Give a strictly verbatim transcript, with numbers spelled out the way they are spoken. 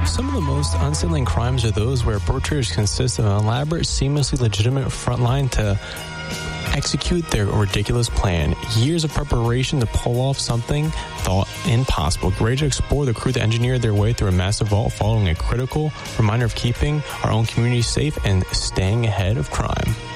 Some of the most unsettling crimes are those where perpetrators consist of an elaborate, seamlessly legitimate front line to execute their ridiculous plan. Years of preparation to pull off something thought impossible. Ready to explore the crew that engineered their way through a massive vault following a critical reminder of keeping our own community safe and staying ahead of crime.